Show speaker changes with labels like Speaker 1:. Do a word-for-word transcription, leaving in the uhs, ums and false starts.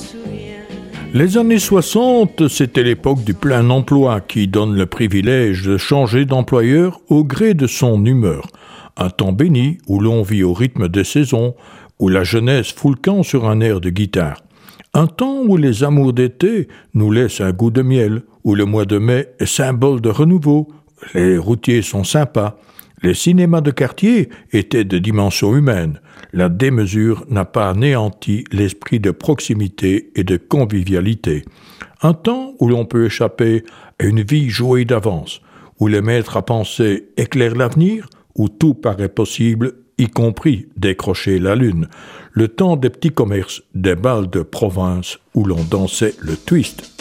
Speaker 1: Les années soixante, c'était l'époque du plein emploi qui donne le privilège de changer d'employeur au gré de son humeur. Un temps béni où l'on vit au rythme des saisons, où la jeunesse fout le camp sur un air de guitare. Un temps où les amours d'été nous laissent un goût de miel, où le mois de mai est symbole de renouveau, les routiers sont sympas, les cinémas de quartier étaient de dimension humaine. La démesure n'a pas anéanti l'esprit de proximité et de convivialité. Un temps où l'on peut échapper à une vie jouée d'avance, où les maîtres à penser éclairent l'avenir, où tout paraît possible, y compris décrocher la lune. Le temps des petits commerces, des bals de province où l'on dansait le twist.